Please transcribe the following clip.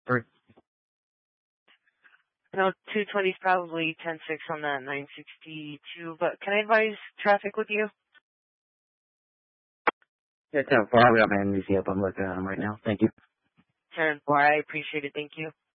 Or No, 220 is probably 10-6 on that 962, but can I advise traffic with you? yeah, 10-4. I got my NBC up. I'm looking at them right now. Thank you. 10-4, I appreciate it. Thank you.